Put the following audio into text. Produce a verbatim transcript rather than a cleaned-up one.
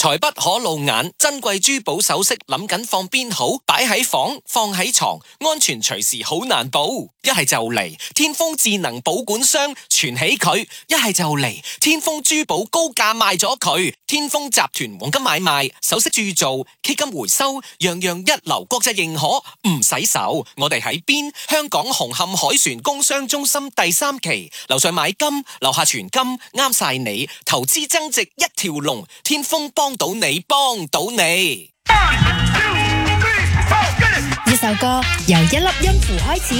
財不可露眼，珍貴珠寶首飾諗緊放邊好？擺喺房，放喺床，安全隨時好難保。一係就嚟天豐智能保管箱存起佢，一係就嚟天豐珠寶高價賣咗佢。天豐集團黃金買賣、首飾鑄造、基金回收，樣樣一流，國際認可，唔使愁。我哋喺邊？香港紅磡海船工商中心第三期，樓上買金，樓下存金，啱晒你。投資增值一條龍，天豐幫到你，幫到你。 呢首歌由一粒音符開始。